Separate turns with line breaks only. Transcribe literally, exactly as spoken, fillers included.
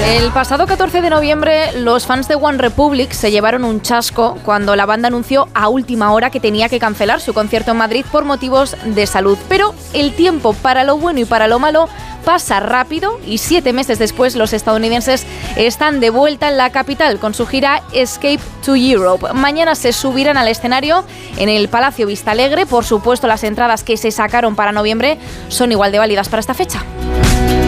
El pasado catorce de noviembre, los fans de One Republic se llevaron un chasco cuando la banda anunció a última hora que tenía que cancelar su concierto en Madrid por motivos de salud. Pero el tiempo, para lo bueno y para lo malo, pasa rápido y siete meses después los estadounidenses están de vuelta en la capital con su gira Escape to Europe. Mañana se subirán al escenario en el Palacio Vistalegre. Por supuesto, las entradas que se sacaron para noviembre son igual de válidas para esta fecha.